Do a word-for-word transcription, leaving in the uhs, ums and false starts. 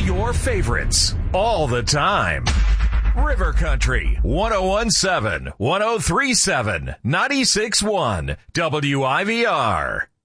your favorites, all the time. River Country, one oh one seven, one oh three seven, ninety-six point one, W I V R.